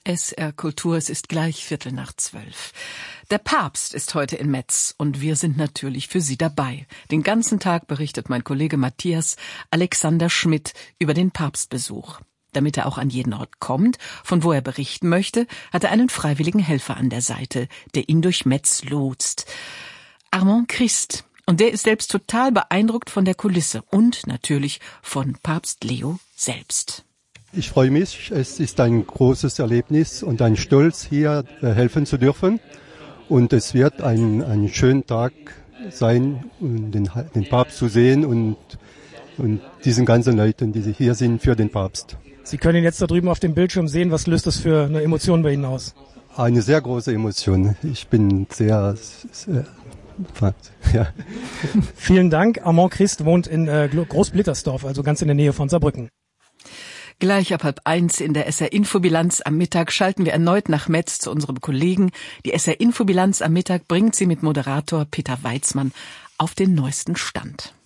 SR Kultur, es ist gleich 11:15. Der Papst ist heute in Metz und wir sind natürlich für Sie dabei. Den ganzen Tag berichtet mein Kollege Matthias Alexander Schmidt über den Papstbesuch. Damit er auch an jeden Ort kommt, von wo er berichten möchte, hat er einen freiwilligen Helfer an der Seite, der ihn durch Metz lotst. Armand Christ. Und der ist selbst total beeindruckt von der Kulisse und natürlich von Papst Leo selbst. Ich freue mich, es ist ein großes Erlebnis und ein Stolz, hier helfen zu dürfen. Und es wird ein schöner Tag sein, den Papst zu sehen und diesen ganzen Leuten, die hier sind für den Papst. Sie können ihn jetzt da drüben auf dem Bildschirm sehen. Was löst das für eine Emotion bei Ihnen aus? Eine sehr große Emotion. Ich bin sehr ja. Vielen Dank. Armand Christ wohnt in Großblittersdorf, also ganz in der Nähe von Saarbrücken. Gleich ab 12:30 in der SR-Infobilanz am Mittag schalten wir erneut nach Metz zu unserem Kollegen. Die SR-Infobilanz am Mittag bringt Sie mit Moderator Peter Weizmann auf den neuesten Stand.